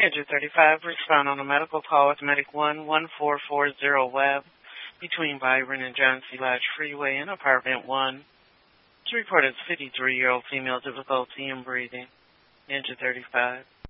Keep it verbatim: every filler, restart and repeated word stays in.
Engine thirty-five, respond on a medical call with Medic one one four four zero Web between Byron and John C. Lodge Freeway in Apartment one. To report a fifty-three-year-old female difficulty in breathing. Engine thirty-five.